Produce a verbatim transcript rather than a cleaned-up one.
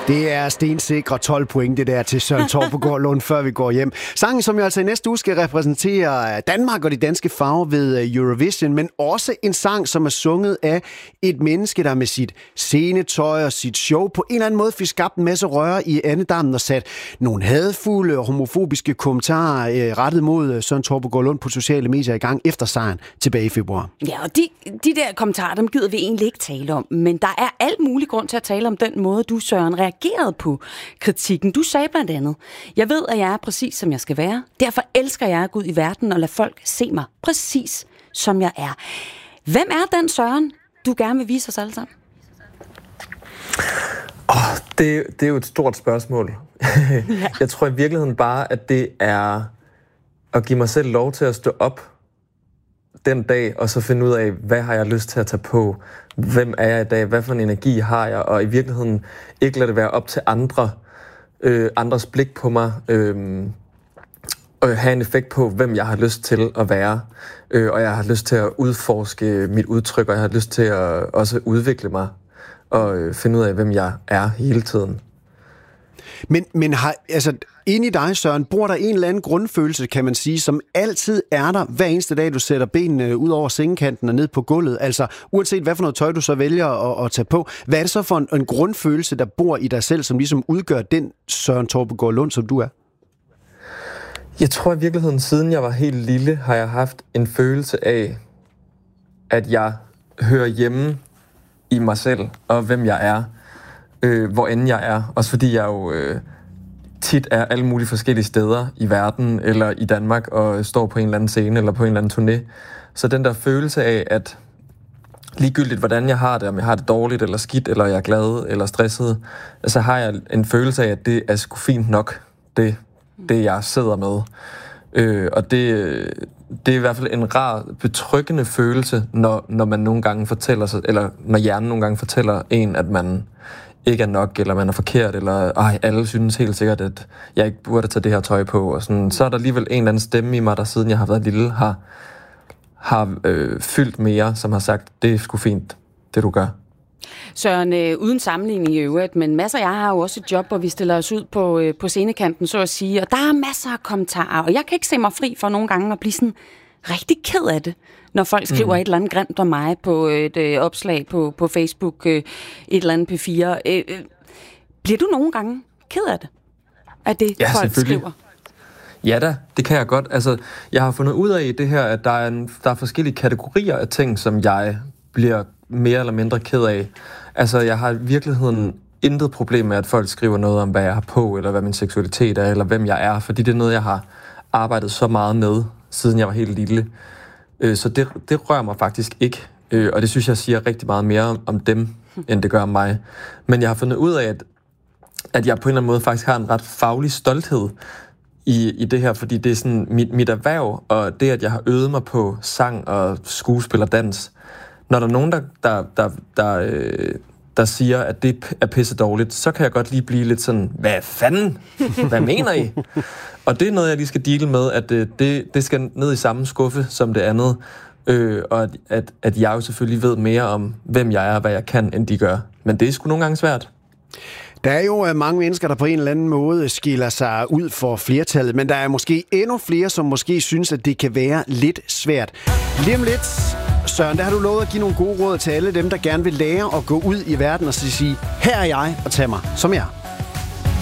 Det er stensikre tolv point, det der til Søren Torpegaard Lund, før vi går hjem. Sangen, som jo altså i næste uge skal repræsentere Danmark og de danske farver ved Eurovision, men også en sang, som er sunget af et menneske, der med sit scenetøj og sit show på en eller anden måde fik skabt en masse røre i andedammen og sat nogle hadfulde og homofobiske kommentarer øh, rettet mod Søren Torpegaard Lund på sociale medier i gang efter sejren tilbage i februar. Ja, og de, de der kommentarer, dem gider vi egentlig ikke tale om, men der er alt mulig grund til at tale om den måde, du, Søren, reagerede på kritikken. Du sagde blandt andet: jeg ved, at jeg er præcis, som jeg skal være. Derfor elsker jeg at gå ud i verden og lade folk se mig præcis, som jeg er. Hvem er den Søren, du gerne vil vise os alle sammen? Oh, det, det er jo et stort spørgsmål. Ja. Jeg tror i virkeligheden bare, at det er at give mig selv lov til at stå op den dag, og så finde ud af, hvad har jeg lyst til at tage på? Hvem er jeg i dag? Hvad for en energi har jeg? Og i virkeligheden ikke lade det være op til andre, øh, andres blik på mig, øh, og have en effekt på, hvem jeg har lyst til at være. Øh, og jeg har lyst til at udforske mit udtryk, og jeg har lyst til at også udvikle mig, og øh, finde ud af, hvem jeg er hele tiden. Men, men har, altså, inde i dig, Søren, bor der en eller anden grundfølelse, kan man sige, som altid er der hver eneste dag, du sætter benene ud over sengekanten og ned på gulvet. Altså, uanset hvad for noget tøj, du så vælger at, at tage på. Hvad er det så for en, en grundfølelse, der bor i dig selv, som ligesom udgør den Søren Torpegaard Lund, som du er? Jeg tror i virkeligheden, siden jeg var helt lille, har jeg haft en følelse af, at jeg hører hjemme i mig selv, og hvem jeg er. Øh, hvor end jeg er. Også fordi jeg jo øh, tit er alle mulige forskellige steder i verden, eller i Danmark, og står på en eller anden scene, eller på en eller anden turné. Så den der følelse af, at ligegyldigt hvordan jeg har det, om jeg har det dårligt, eller skidt, eller jeg er glad, eller stresset, så har jeg en følelse af, at det er sgu fint nok, det, det jeg sidder med. Øh, og det, det er i hvert fald en rar, betryggende følelse, når, når man nogle gange fortæller sig, eller når hjernen nogle gange fortæller en, at man ikke er nok, eller man er forkert, eller ej, alle synes helt sikkert, at jeg ikke burde tage det her tøj på. Og sådan. Så er der alligevel en eller anden stemme i mig, der siden jeg har været lille, har, har øh, fyldt mere, som har sagt, det er sgu fint, det du gør. Søren, øh, uden sammenligning i øvrigt, men masser jeg har jo også et job, hvor vi stiller os ud på, øh, på scenekanten, så at sige, og der er masser af kommentarer, og jeg kan ikke se mig fri for nogle gange at blive sådan rigtig ked af det, når folk skriver mm. et eller andet grimt om mig på et øh, opslag på, på Facebook, øh, et eller andet P fire. Øh, øh, bliver du nogle gange ked af det, af det ja, folk skriver? Ja da, det kan jeg godt. Altså, jeg har fundet ud af i det her, at der er, en, der er forskellige kategorier af ting, som jeg bliver mere eller mindre ked af. Altså, jeg har i virkeligheden intet problem med, at folk skriver noget om, hvad jeg har på, eller hvad min seksualitet er, eller hvem jeg er, fordi det er noget, jeg har arbejdet så meget med, siden jeg var helt lille. Så det, det rører mig faktisk ikke, og det synes jeg siger rigtig meget mere om dem, end det gør om mig. Men jeg har fundet ud af, at, at jeg på en eller anden måde faktisk har en ret faglig stolthed i, i det her, fordi det er sådan mit, mit erhverv, og det, at jeg har øvet mig på sang og skuespil og dans. Når der er nogen, der, der, der, der, øh, der siger, at det er pisse dårligt, så kan jeg godt lige blive lidt sådan, hvad fanden? Hvad mener I? Og det er noget, jeg lige skal deale med, at øh, det, det skal ned i samme skuffe som det andet, øh, og at, at, at jeg jo selvfølgelig ved mere om, hvem jeg er og hvad jeg kan, end de gør. Men det er sgu nogle gange svært. Der er jo mange mennesker, der på en eller anden måde skiller sig ud for flertallet, men der er måske endnu flere, som måske synes, at det kan være lidt svært. Lige om lidt, Søren, der har du lovet at give nogle gode råd til alle dem, der gerne vil lære at gå ud i verden og sige, her er jeg, og tage mig som jeg er.